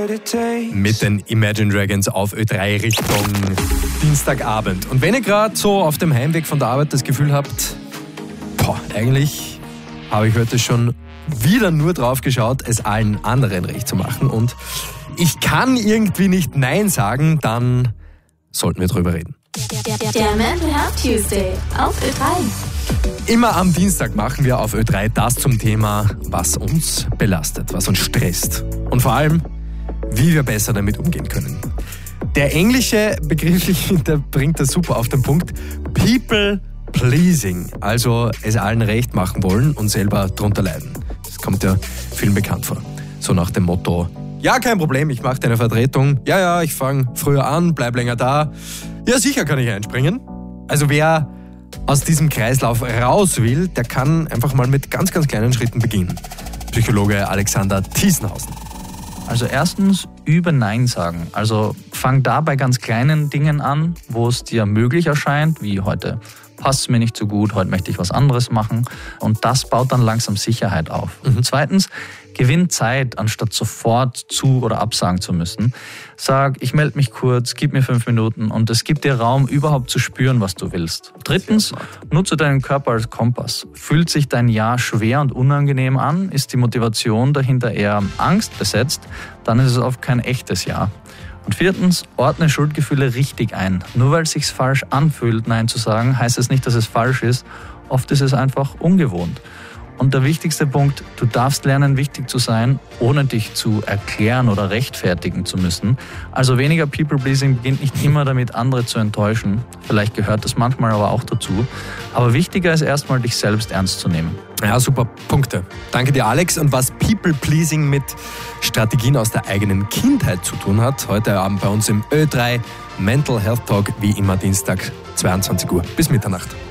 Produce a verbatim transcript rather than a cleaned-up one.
Mit den Imagine Dragons auf Ö drei Richtung Dienstagabend. Und wenn ihr gerade so auf dem Heimweg von der Arbeit das Gefühl habt, boah, eigentlich habe ich heute schon wieder nur drauf geschaut, es allen anderen recht zu machen und ich kann irgendwie nicht Nein sagen, dann sollten wir drüber reden. Der Mental Health Tuesday auf Ö drei. Immer am Dienstag machen wir auf Ö drei das zum Thema, was uns belastet, was uns stresst und vor allem, wie wir besser damit umgehen können. Der englische Begriff, der bringt das super auf den Punkt, People Pleasing, also es allen recht machen wollen und selber drunter leiden. Das kommt ja vielen bekannt vor. So nach dem Motto, ja, kein Problem, ich mache deine Vertretung. Ja, ja, ich fange früher an, bleib länger da. Ja, sicher kann ich einspringen. Also wer aus diesem Kreislauf raus will, der kann einfach mal mit ganz, ganz kleinen Schritten beginnen. Psychologe Alexander Thiesenhausen. Also erstens, übe Nein sagen. Also fang da bei ganz kleinen Dingen an, wo es dir möglich erscheint, wie heute passt es mir nicht so gut, heute möchte ich was anderes machen. Und das baut dann langsam Sicherheit auf. Mhm. Zweitens, gewinn Zeit, anstatt sofort zu- oder absagen zu müssen. Sag, ich melde mich kurz, gib mir fünf Minuten und es gibt dir Raum, überhaupt zu spüren, was du willst. Drittens, nutze deinen Körper als Kompass. Fühlt sich dein Ja schwer und unangenehm an? Ist die Motivation dahinter eher Angst besetzt? Dann ist es oft kein echtes Ja. Und viertens, ordne Schuldgefühle richtig ein. Nur weil es sich falsch anfühlt, Nein zu sagen, heißt es nicht, dass es falsch ist. Oft ist es einfach ungewohnt. Und der wichtigste Punkt, du darfst lernen, wichtig zu sein, ohne dich zu erklären oder rechtfertigen zu müssen. Also weniger People-Pleasing beginnt nicht immer damit, andere zu enttäuschen. Vielleicht gehört das manchmal aber auch dazu. Aber wichtiger ist erstmal, dich selbst ernst zu nehmen. Ja, super Punkte. Danke dir, Alex. Und was People-Pleasing mit Strategien aus der eigenen Kindheit zu tun hat, heute Abend bei uns im Ö drei Mental Health Talk, wie immer Dienstag, zweiundzwanzig Uhr bis Mitternacht.